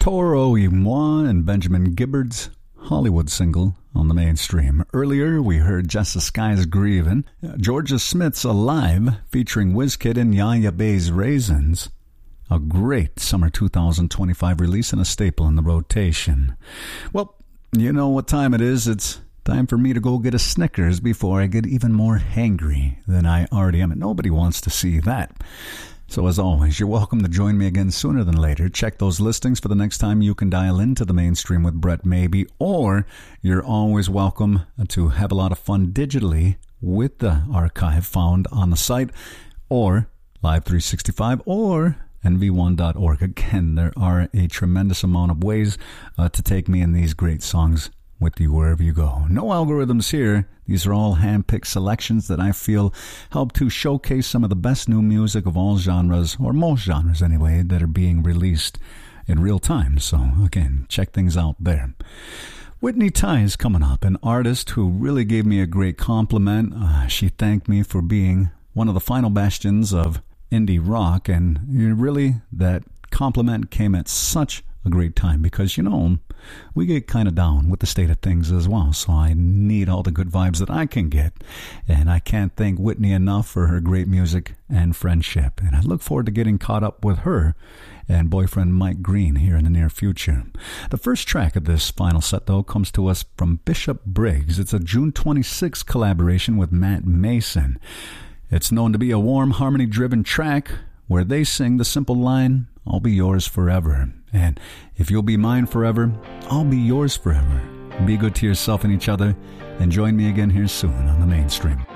Toro y Moi and Benjamin Gibbard's Hollywood single on the mainstream. Earlier, we heard Just the Sky's Grievin', Georgia Smith's Alive, featuring WizKid and Yaya Bay's Raisins. A great summer 2025 release and a staple in the rotation. Well, you know what time it is. It's time for me to go get a Snickers before I get even more hangry than I already am. And nobody wants to see that. So as always, you're welcome to join me again sooner than later. Check those listings for the next time you can dial into the mainstream with Brett Maybe, or you're always welcome to have a lot of fun digitally with the archive found on the site, or Live 365, or nv1.org. Again, there are a tremendous amount of ways to take me in these great songs with you wherever you go. No algorithms here. These are all hand-picked selections that I feel help to showcase some of the best new music of all genres, or most genres anyway, that are being released in real time. So again, check things out there. Whitney Ty is coming up, an artist who really gave me a great compliment. She thanked me for being one of the final bastions of indie rock, and really that compliment came at such a great time because, you know, we get kind of down with the state of things as well, so I need all the good vibes that I can get, and I can't thank Whitney enough for her great music and friendship, and I look forward to getting caught up with her and boyfriend Mike Green here in the near future. The first track of this final set, though, comes to us from Bishop Briggs. It's a June 26th collaboration with Matt Mason. It's known to be a warm, harmony-driven track where they sing the simple line, "I'll be yours forever." And if you'll be mine forever, I'll be yours forever. Be good to yourself and each other, and join me again here soon on the mainstream.